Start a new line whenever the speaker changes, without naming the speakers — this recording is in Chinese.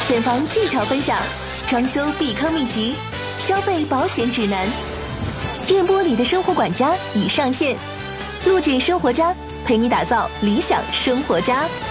选房技巧分享，装修避坑秘籍，消费保险指南。电波里的生活管家已上线，陆姐生活家陪你打造理想生活家。